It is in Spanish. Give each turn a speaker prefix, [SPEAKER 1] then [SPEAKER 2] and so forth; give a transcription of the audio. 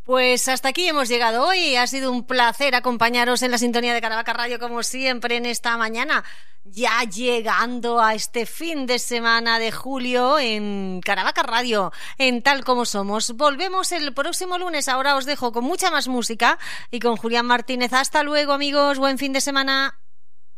[SPEAKER 1] Pues hasta aquí hemos llegado hoy. Ha sido un placer acompañaros en la sintonía de Caravaca Radio, como siempre, en esta mañana. Ya llegando a este fin de semana de julio en Caravaca Radio, en Tal Como Somos. Volvemos el próximo lunes. Ahora os dejo con mucha más música y con Julián Martínez. Hasta luego, amigos. Buen fin de semana.